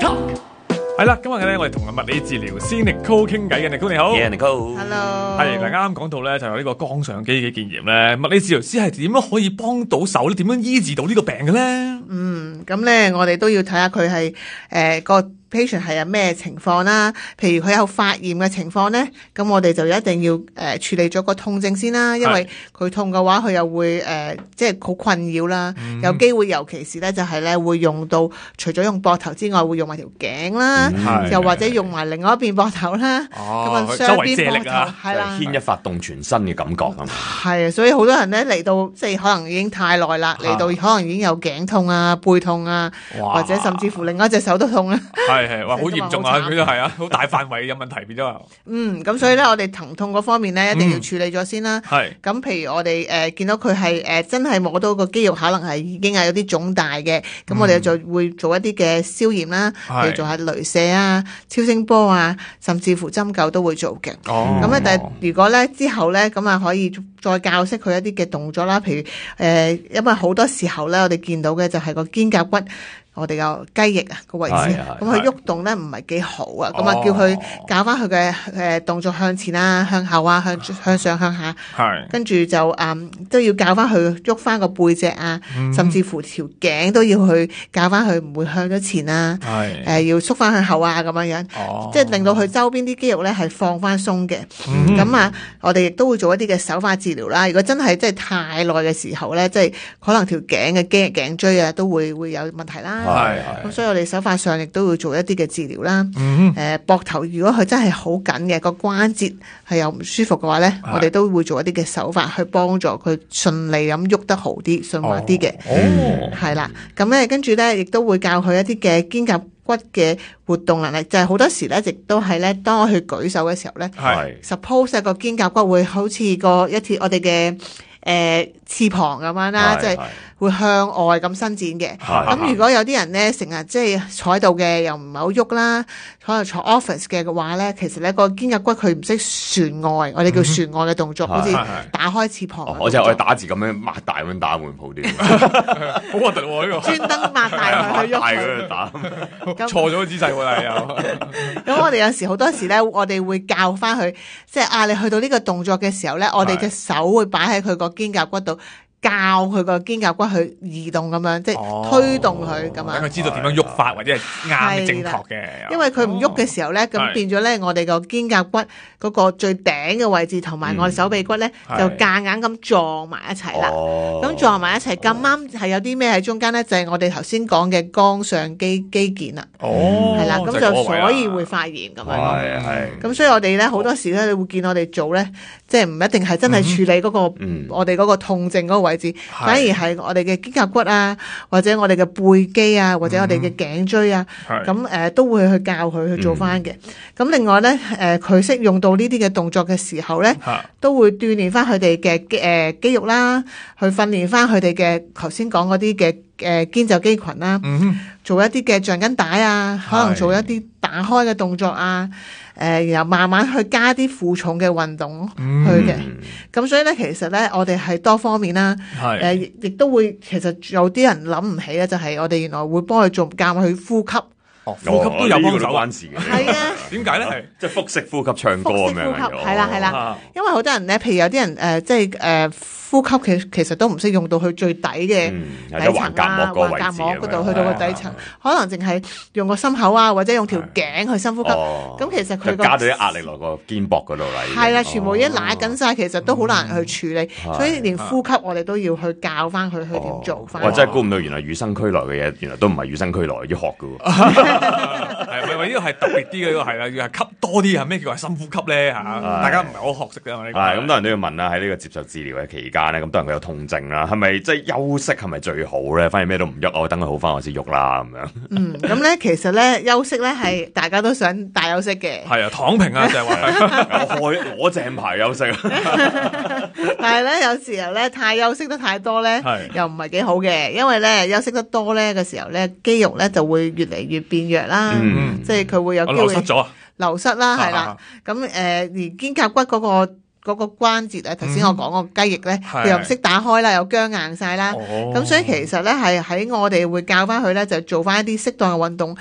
Talk。係啦，今日咧我哋同物理治療師 Nicole 傾偈嘅，Nicole 你好 ，Nicole，Hello， 係嗱，啱啱講到咧就有呢個肛上肌嘅腱炎咧，物理治療師係點樣可以幫到手咧？點樣醫治到呢個病嘅咧？ 咁咧我哋都要睇下佢係個patient 係有咩情況啦，譬如佢有發炎嘅情況咧，咁我哋就一定要處理咗個痛症先啦，因為佢痛嘅話，佢又會即係好困擾啦，有機會尤其是咧就係咧會用到除咗用膊頭之外，會用埋條頸啦，又或者用埋另外一邊膊頭啦，咁啊雙邊膊頭係啦， 牽一發動全身嘅感覺啊嘛， 係啊，所以好多人咧嚟到即係可能已經太耐啦，嚟到可能已經有頸痛啊、背痛啊，或者甚至乎另外一隻手都痛啦。 係，哇，好嚴重啊！佢都係啊，好大範圍有問題變咗啊。 咁所以咧，我哋疼痛嗰方面咧，一定要處理咗先啦。 係。 咁譬如我哋見到佢係真係摸到個肌肉，可能係已經係有啲腫大嘅，咁我哋就會做一啲嘅消炎啦，譬如做下雷射啊、超聲波啊，甚至乎針灸都會做嘅。咁咧，但係如果咧之後咧，咁啊可以再教識佢一啲嘅動作啦，譬如因為好多時候咧，我哋見到嘅就係個肩胛骨。我哋個雞翼啊個位置，咁佢喐動咧唔係幾好啊，咁啊叫佢教翻佢嘅動作向前啊、向後啊、向上向下，跟住就都要教翻佢喐翻個背脊啊，甚至乎條頸都要去教翻佢唔會向咗前啊，要縮翻向後啊咁樣樣，即係令到佢周邊啲肌肉咧係放翻鬆嘅。咁啊，我哋亦都會做一啲嘅手法治療啦。如果真係即係太耐嘅時候咧，即係可能條頸嘅頸椎啊都會有問題啦。咁所以我哋手法上亦都會做一啲嘅治療啦。膊頭如果佢真係好緊嘅，個關節係有唔舒服嘅話咧，我哋都會做一啲嘅手法去幫助佢順利咁喐得好啲、順滑啲嘅。係啦，咁咧跟住咧亦都會教佢一啲嘅肩胛骨嘅活動能力，就係好多時咧，亦都係咧，當我去舉手嘅時候咧，suppose 個肩胛骨會好似我哋嘅翅膀咁樣啦，即係會向外咁伸展嘅。咁如果有啲人咧成日即係坐喺度嘅，又唔係好喐啦，可能坐 office 嘅話咧，其實咧個肩胛骨佢唔識旋外，我哋叫旋外嘅動作，好似打開翅膀。 我就我打字咁樣擘大咁樣打會唔好啲？ 好核突喎呢個！ 專登擘大佢去喐佢打， 錯咗個姿勢喎又。 咁我哋有時好多時咧，我哋會教翻佢，即係你去到呢個動作嘅時候咧，我哋隻手會擺喺佢個肩胛骨度。教佢個肩胛骨去移動咁樣，即係推動佢咁樣， 等佢知道點樣喐法或者係啱正確嘅。 因為佢唔喐嘅時候咧，咁變咗咧，我哋個肩胛骨嗰個最頂嘅位置同埋我哋手臂骨咧，就夾硬咁撞埋一齊啦。咁撞埋一齊咁啱係有啲咩喺中間咧？就係我哋頭先講嘅肛上肌腱啦。係啦，咁就所以會發炎咁樣。咁所以我哋咧好多時咧，你會見我哋做咧，即係唔一定係真係處理嗰個我哋嗰個痛症嗰個位置，反而係我哋嘅肩胛骨啊，或者我哋嘅背肌啊，或者我哋嘅頸椎啊，咁都會去教佢去做翻嘅。咁另外咧，佢識用到呢啲嘅動作嘅時候咧，都會鍛鍊翻佢哋嘅肌肉啦，去訓練翻佢哋嘅頭先講嗰啲嘅肩袖肌群啦，做一啲嘅橡筋帶啊，可能做一啲打開嘅動作啊。然後慢慢去加啲負重嘅運動去嘅，咁所以咧，其實咧，我哋係多方面啦，亦都會其實有啲人諗唔起咧，就係我哋原來會幫佢做教佢呼吸， 呼吸都有幫手關事嘅， 係啊， 點解咧？ 即係腹式呼吸唱歌咁樣， 係啦，因為好多人咧，譬如有啲人即係呼吸其實都唔識用到佢最底嘅底層啦，橫膈膜嗰度去到個底層，可能淨係用個心口啊，或者用條頸去深呼吸。咁其實佢加咗啲壓力落個肩膊嗰度啦。 係啦，全部已經拉緊晒，其實都好難去處理。所以連呼吸我哋都要去教翻佢去點做翻。 我真係估唔到，原來與生俱來嘅嘢，原來都唔係與生俱來，要學㗎喎。 係咪呢個係特別啲嘅？呢個係啦，要係吸多啲，係咩叫係深呼吸咧？大家唔係好學識嘅嘛。 係咁，多人都要問啦。喺呢個接受治療嘅期間咧，咁多人佢有痛症啦，係咪即係休息係咪最好咧？反而咩都唔喐，我等佢好翻我先喐啦咁樣。 咁咧其實咧休息咧係大家都想大休息嘅。 係啊，躺平啊，就係話我正牌休息。 但係咧有時候咧太休息得太多咧，又唔係幾好嘅，因為咧休息得多咧嘅時候咧肌肉咧就會越嚟越變弱啦，即係佢會有機會流失啦，係啦。咁而肩胛骨嗰個關節啊，頭先我講個雞翼咧，佢又唔識打開啦，又僵硬晒啦。咁所以其實咧係喺我哋會教翻佢咧，就做翻一啲適當嘅運動，